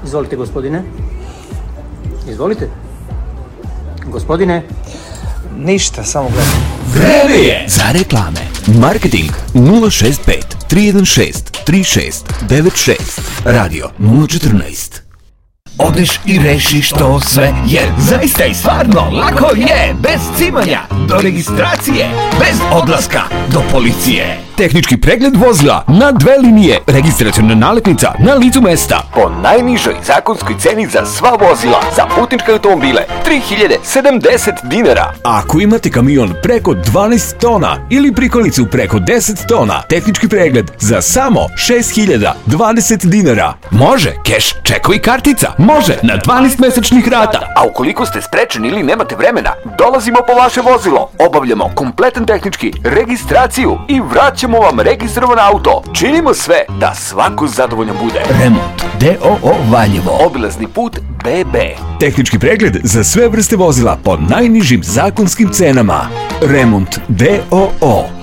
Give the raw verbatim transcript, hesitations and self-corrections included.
Izvolite, gospodine. Izvolite. Gospodine. Ništa, samo gledam. Vreme je za reklame. Marketing nula šest pet tri jedan šest tri šest devet šest. Radio nula četrnaest. Odeš i rešiš to sve, jer zaista i stvarno lako je, bez cimanja, do registracije, bez odlaska do policije. Tehnički pregled vozila na dve linije, registraciona nalepnica na licu mesta, po najnižoj zakonskoj ceni za sva vozila, za putničke automobile, tri hiljade sedamdeset dinara. Ako imate kamion preko dvanaest tona ili prikolicu preko deset tona, tehnički pregled za samo šest hiljada dvadeset dinara. Može, keš, čekovi, kartica, može na dvanaest mesečnih rata. A ukoliko ste sprečeni ili nemate vremena, dolazimo po vaše vozilo, obavljamo kompletan tehnički, registraciju i vraćamo vam registrovan auto. Činimo sve da svako zadovoljan bude. Remont D O O Valjevo, obilazni put B B. Tehnički pregled za sve vrste vozila po najnižim zakonskim cenama. Remont D O O.